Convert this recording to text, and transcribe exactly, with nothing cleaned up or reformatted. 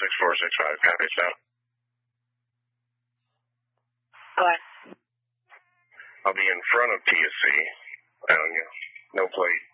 six four six five. Copy, stop. What? I'll be in front of T S C. Um, no plate.